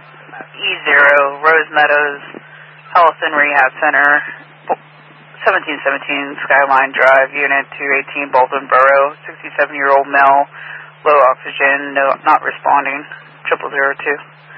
E0, Rose Meadows Health and Rehab Center, 1717 Skyline Drive, Unit 218, Baldwin Borough, 67-year-old male, low oxygen, not responding, 0002.